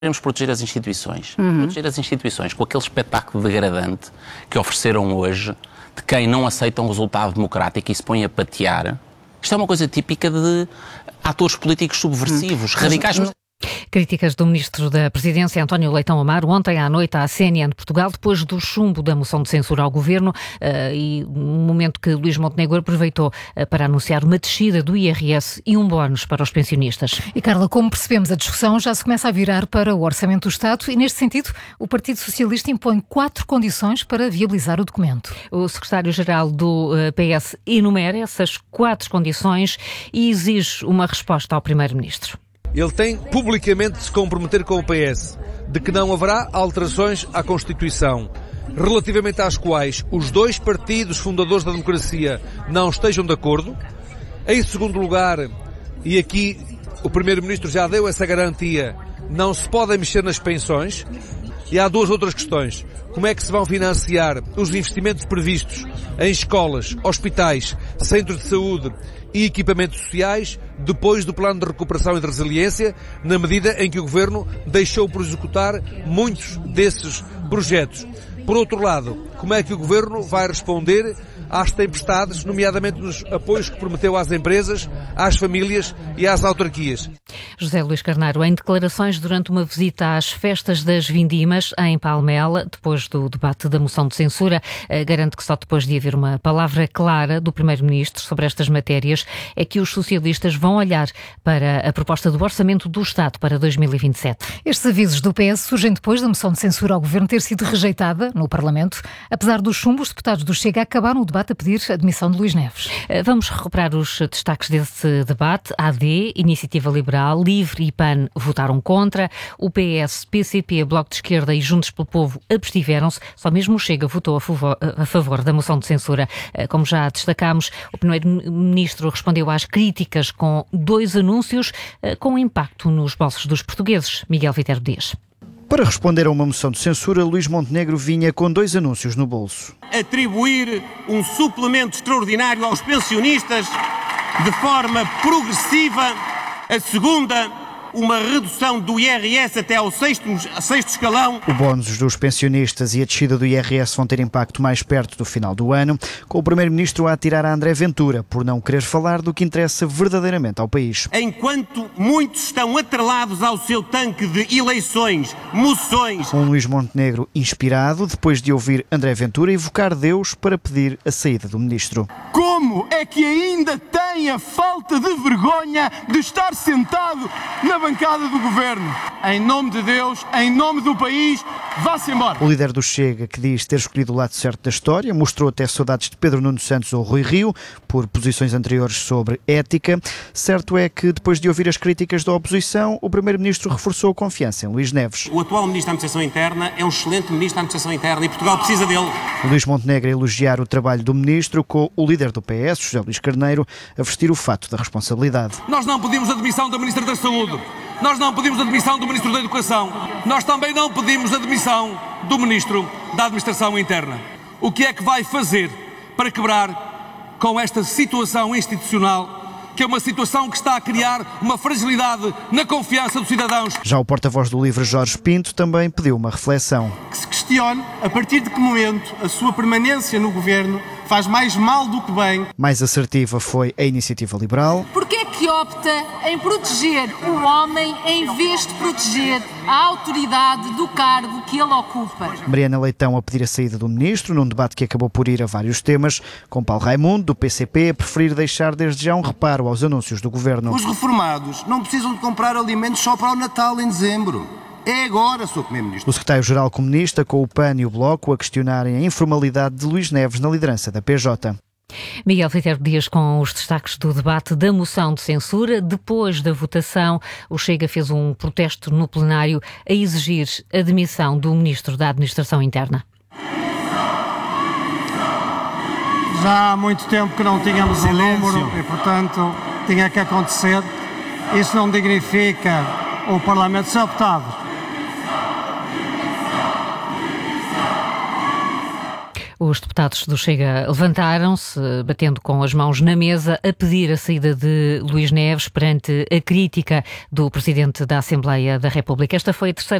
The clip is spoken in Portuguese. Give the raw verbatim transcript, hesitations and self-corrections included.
Queremos proteger as instituições. Uhum. Proteger as instituições com aquele espetáculo degradante que ofereceram hoje de quem não aceita um resultado democrático e se põe a patear. Isto é uma coisa típica de atores políticos subversivos, uhum. radicais. Mas... Críticas do Ministro da Presidência, António Leitão Amaro, ontem à noite à C N N de Portugal, depois do chumbo da moção de censura ao Governo uh, e um momento que Luís Montenegro aproveitou uh, para anunciar uma descida do I R S e um bónus para os pensionistas. E Carla, como percebemos, a discussão já se começa a virar para o Orçamento do Estado e, neste sentido, o Partido Socialista impõe quatro condições para viabilizar o documento. O secretário-geral do uh, P S enumera essas quatro condições e exige uma resposta ao Primeiro-Ministro. Ele tem publicamente de se comprometer com o P S de que não haverá alterações à Constituição, relativamente às quais os dois partidos fundadores da democracia não estejam de acordo. Em segundo lugar, e aqui o Primeiro-Ministro já deu essa garantia, não se podem mexer nas pensões. E há duas outras questões. Como é que se vão financiar os investimentos previstos em escolas, hospitais, centros de saúde e equipamentos sociais depois do Plano de Recuperação e de Resiliência, na medida em que o Governo deixou por executar muitos desses projetos. Por outro lado, como é que o Governo vai responder às tempestades, nomeadamente nos apoios que prometeu às empresas, às famílias e às autarquias? José Luís Carneiro, em declarações durante uma visita às festas das Vindimas, em Palmela, depois do debate da moção de censura, garante que só depois de haver uma palavra clara do Primeiro-Ministro sobre estas matérias é que os socialistas vão olhar para a proposta do Orçamento do Estado para dois mil e vinte e sete. Estes avisos do P S surgem depois da moção de censura ao Governo ter sido rejeitada no Parlamento. Apesar do chumbo, os deputados do Chega acabaram o debate a pedir a admissão de Luís Neves. Vamos recuperar os destaques desse debate. A AD, Iniciativa Liberal, Livre e P A N votaram contra. O P S, P C P, Bloco de Esquerda e Juntos pelo Povo abstiveram-se. Só mesmo o Chega votou a favor, a favor da moção de censura. Como já destacámos, o Primeiro-Ministro respondeu às críticas com dois anúncios com impacto nos bolsos dos portugueses. Miguel Viterbo Dias. Para responder a uma moção de censura, Luís Montenegro vinha com dois anúncios no bolso. Atribuir um suplemento extraordinário aos pensionistas de forma progressiva. A segunda, uma redução do I R S até ao sexto, sexto escalão. O bónus dos pensionistas e a descida do I R S vão ter impacto mais perto do final do ano, com o Primeiro-Ministro a atirar a André Ventura por não querer falar do que interessa verdadeiramente ao país. Enquanto muitos estão atrelados ao seu tanque de eleições, moções. Com Luís Montenegro inspirado, depois de ouvir André Ventura evocar Deus para pedir a saída do Ministro. Como é que ainda tem a falta de vergonha de estar sentado na bancada do Governo? Em nome de Deus, em nome do país, vá-se embora. O líder do Chega, que diz ter escolhido o lado certo da história, mostrou até saudades de Pedro Nuno Santos ou Rui Rio, por posições anteriores sobre ética. Certo é que, depois de ouvir as críticas da oposição, o Primeiro-Ministro reforçou a confiança em Luís Neves. O atual Ministro da Administração Interna é um excelente Ministro da Administração Interna e Portugal precisa dele. Luís Montenegro a elogiar o trabalho do Ministro, com o líder do P S, José Luís Carneiro, a vestir o fato da responsabilidade. Nós não pedimos a demissão da Ministra da Saúde. Nós não pedimos a demissão do Ministro da Educação. Nós também não pedimos a demissão do Ministro da Administração Interna. O que é que vai fazer para quebrar com esta situação institucional, que é uma situação que está a criar uma fragilidade na confiança dos cidadãos? Já o porta-voz do LIVRE, Jorge Pinto, também pediu uma reflexão. Que se questione a partir de que momento a sua permanência no Governo faz mais mal do que bem. Mais assertiva foi a Iniciativa Liberal. Porquê é que opta em proteger o homem em vez de proteger a autoridade do cargo que ele ocupa? Mariana Leitão a pedir a saída do Ministro, num debate que acabou por ir a vários temas, com Paulo Raimundo, do P C P, a preferir deixar desde já um reparo aos anúncios do Governo. Os reformados não precisam de comprar alimentos só para o Natal em dezembro. É agora, senhor Primeiro-Ministro. O secretário-geral comunista, com o P A N e o Bloco, a questionarem a informalidade de Luís Neves na liderança da P J. Miguel Viterbo Dias com os destaques do debate da moção de censura. Depois da votação, o Chega fez um protesto no plenário a exigir a demissão do Ministro da Administração Interna. Já há muito tempo que não tínhamos um número e, portanto, tinha que acontecer. Isso não dignifica o Parlamento ser optado. Os deputados do Chega levantaram-se, batendo com as mãos na mesa, a pedir a saída de Luís Neves perante a crítica do Presidente da Assembleia da República. Esta foi a terceira